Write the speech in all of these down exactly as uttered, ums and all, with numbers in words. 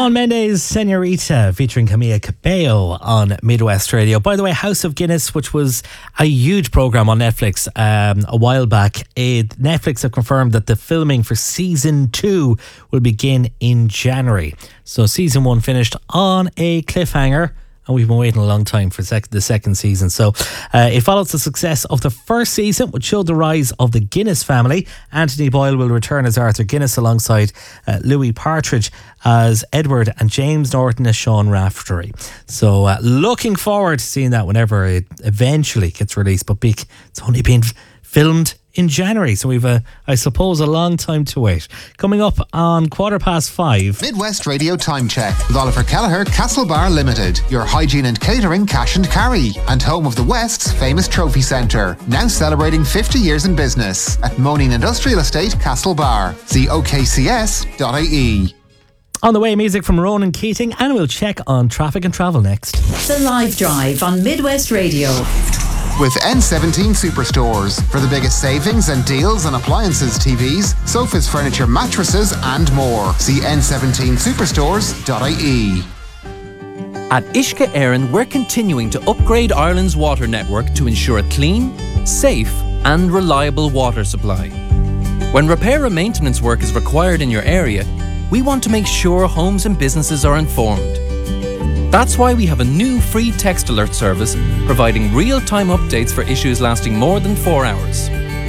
Shawn Mendes, Senorita, featuring Camila Cabello on Midwest Radio. By the way, House of Guinness, which was a huge programme on Netflix um, a while back, it, Netflix have confirmed that the filming for season two will begin in January. So season one finished on a cliffhanger, and we've been waiting a long time for sec- the second season. So uh, it follows the success of the first season, which showed the rise of the Guinness family. Anthony Boyle will return as Arthur Guinness alongside uh, Louis Partridge as Edward and James Norton as Sean Raftery. So uh, looking forward to seeing that whenever it eventually gets released. But Beak, it's only been f- filmed in January, so we've a, I suppose, a long time to wait. Coming up on quarter past five, Midwest Radio Time Check with Oliver Kelleher, Castlebar Limited, your hygiene and catering cash and carry, and home of the West's famous trophy centre, now celebrating fifty years in business at Moaning Industrial Estate, Castlebar. See O K C S dot I E. On the way, music from Ronan Keating, and we'll check on traffic and travel next. The Live Drive on Midwest Radio. With N seventeen Superstores for the biggest savings and deals on appliances, T Vs, sofas, furniture, mattresses and more. See N seventeen superstores dot I E. At Uisce Éireann, we're continuing to upgrade Ireland's water network to ensure a clean, safe and reliable water supply. When repair and maintenance work is required in your area, we want to make sure homes and businesses are informed. That's why we have a new free text alert service providing real-time updates for issues lasting more than four hours.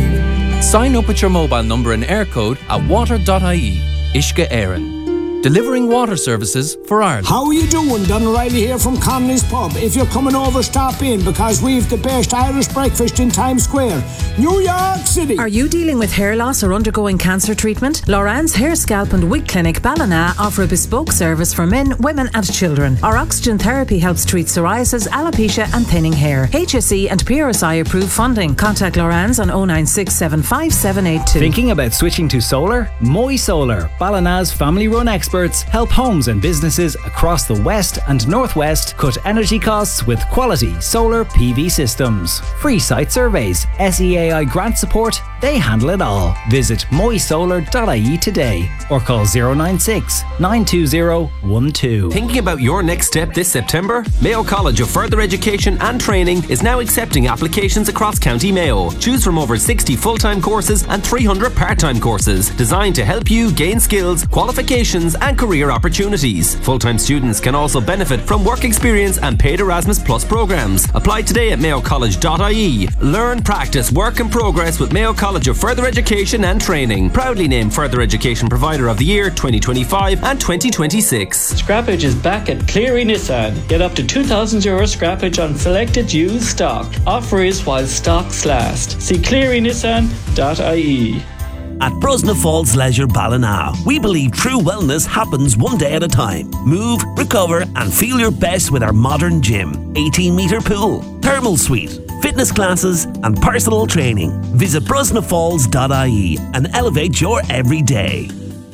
Sign up with your mobile number and air code at water dot I E. Uisce Éireann. Delivering water services for Ireland. How are you doing? Don O'Reilly here from Connolly's Pub. If you're coming over, stop in because we've the best Irish breakfast in Times Square, New York City. Are you dealing with hair loss or undergoing cancer treatment? Loran's Hair, Scalp and Wig Clinic Ballina offer a bespoke service for men, women and children. Our oxygen therapy helps treat psoriasis, alopecia and thinning hair. H S E and P R S I approved funding. Contact Loran's on oh nine six seven five seven eight two. Thinking about switching to solar? Moy Solar, Ballina's family-run experts, help homes and businesses across the west and northwest cut energy costs with quality solar P V systems. Free site surveys, S E A I grant support, they handle it all. Visit moy solar dot I E today or call oh nine six, nine two oh, one two. Thinking about your next step this September? Mayo College of Further Education and Training is now accepting applications across County Mayo. Choose from over sixty full-time courses and three hundred part-time courses designed to help you gain skills, qualifications and career opportunities. Full-time students can also benefit from work experience and paid Erasmus Plus programs. Apply today at mayo college dot I E. Learn, practice, work and progress with Mayo College of Further Education and Training. Proudly named Further Education Provider of the Year twenty twenty-five and twenty twenty-six. Scrappage is back at Cleary Nissan. Get up to two thousand euro scrappage on selected used stock. Offer is while stocks last. See cleary nissan dot I E. At Brosna Falls Leisure Ballina, we believe true wellness happens one day at a time. Move, recover and feel your best with our modern gym, eighteen metre pool, thermal suite, fitness classes and personal training. Visit brosna falls dot I E and elevate your everyday.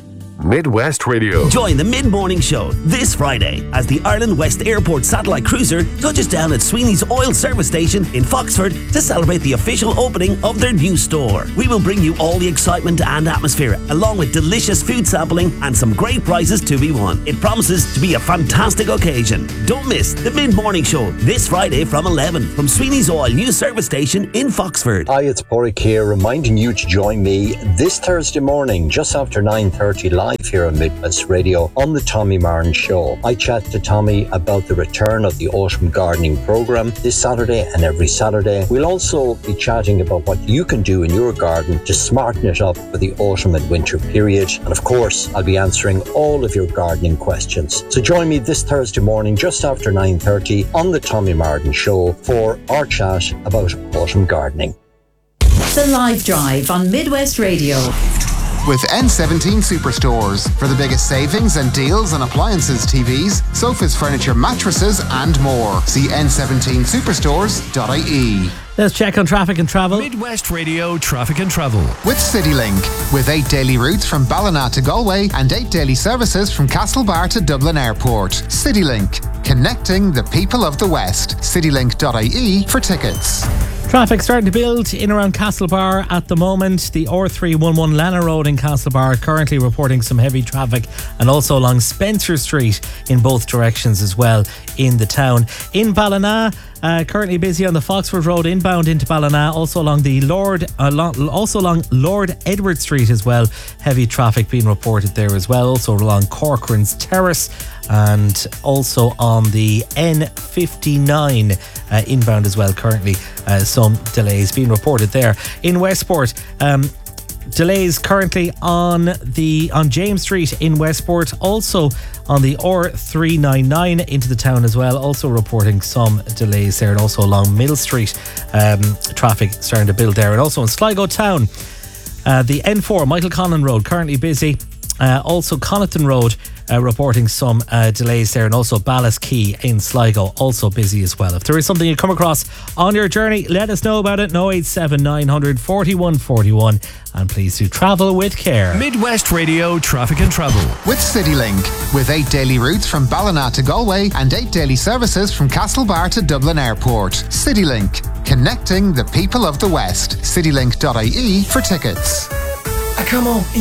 Midwest Radio. Join the mid-morning show this Friday as the Ireland West Airport satellite cruiser touches down at Sweeney's Oil Service Station in Foxford to celebrate the official opening of their new store. We will bring you all the excitement and atmosphere, along with delicious food sampling and some great prizes to be won. It promises to be a fantastic occasion. Don't miss the mid-morning show this Friday from eleven from Sweeney's Oil New Service Station in Foxford. Hi, it's Porrick here, reminding you to join me this Thursday morning just after nine thirty live here on Midwest Radio on the Tommy Martin Show. I chat to Tommy about the return of the autumn gardening program this Saturday and every Saturday. We'll also be chatting about what you can do in your garden to smarten it up for the autumn and winter period. And of course, I'll be answering all of your gardening questions. So join me this Thursday morning just after nine thirty on the Tommy Martin Show for our chat about autumn gardening. The Live Drive on Midwest Radio. With N seventeen Superstores for the biggest savings and deals on appliances, T Vs, sofas, furniture, mattresses and more. See N seventeen superstores dot I E. Let's check on traffic and travel. Midwest Radio Traffic and Travel. With CityLink. With eight daily routes from Ballina to Galway and eight daily services from Castlebar to Dublin Airport. CityLink. Connecting the people of the West. citylink dot I E for tickets. Traffic starting to build in around Castlebar at the moment. The R three eleven Lana Road in Castlebar currently reporting some heavy traffic, and also along Spencer Street in both directions as well in the town. In Ballina, uh, currently busy on the Foxford Road inbound into Ballina, also along the Lord, along, also along Lord Edward Street as well. Heavy traffic being reported there as well. Also along Corcoran's Terrace, and also on the N fifty-nine uh, inbound as well. Currently uh, some delays being reported there. In Westport, um, delays currently on the on James Street in Westport, also on the R three ninety-nine into the town as well, also reporting some delays there, and also along Mill Street, um, traffic starting to build there, and also in Sligo town, uh, the N four Michael Conlon Road currently busy. Uh, also Connaughton Road uh, reporting some uh, delays there, and also Ballast Key in Sligo also busy as well. If there is something you come across on your journey, let us know about it. oh eight seven nine hundred forty-one forty-one, and please do travel with care. Midwest Radio Traffic and Travel with CityLink, with eight daily routes from Ballina to Galway and eight daily services from Castlebar to Dublin Airport. CityLink, connecting the people of the West. citylink dot I E for tickets. Come on.